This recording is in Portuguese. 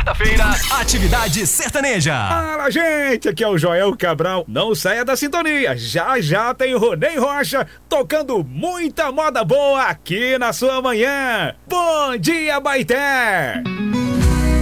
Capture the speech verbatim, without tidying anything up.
quarta-feira, Atividade Sertaneja. Fala, gente, aqui é o Joel Cabral. Não saia da sintonia. Já já tem o Ronei Rocha tocando muita moda boa aqui na sua manhã. Bom dia, Baité!